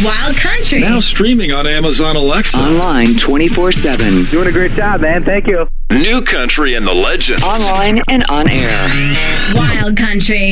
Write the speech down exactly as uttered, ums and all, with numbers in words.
Wild Country. Now streaming on Amazon Alexa. Online twenty-four seven. Doing a great job, man. Thank you. New Country and the Legends. Online and on air. Wild Country.